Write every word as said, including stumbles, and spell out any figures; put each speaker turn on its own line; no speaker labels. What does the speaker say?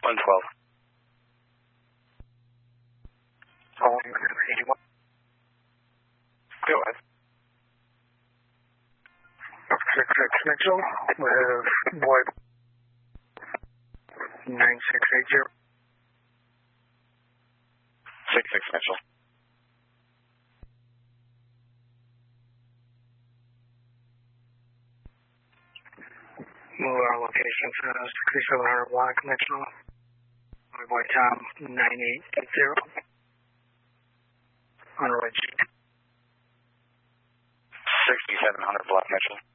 one twelve.
Calling eighty-one.
Go ahead.
six six Mitchell with Void nine six eight zero.
six six Mitchell.
Move our location to sixty-seven hundred block Mitchell. Void Tom nine eight eight zero. On road G.
sixty-seven hundred block Mitchell.